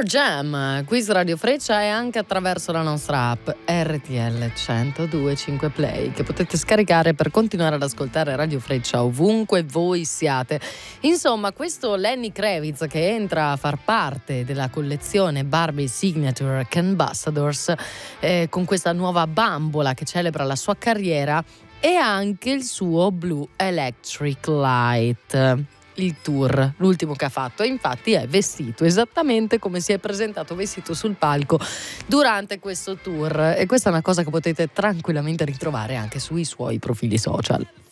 Summer Jam, qui su Radio Freccia e anche attraverso la nostra app RTL 102.5 Play, che potete scaricare per continuare ad ascoltare Radio Freccia ovunque voi siate. Insomma, questo Lenny Kravitz, che entra a far parte della collezione Barbie Signature Canvassadors, con questa nuova bambola che celebra la sua carriera, e anche il suo Blue Electric Light. Il tour, l'ultimo che ha fatto, e infatti è vestito esattamente come si è presentato vestito sul palco durante questo tour, e questa è una cosa che potete tranquillamente ritrovare anche sui suoi profili social.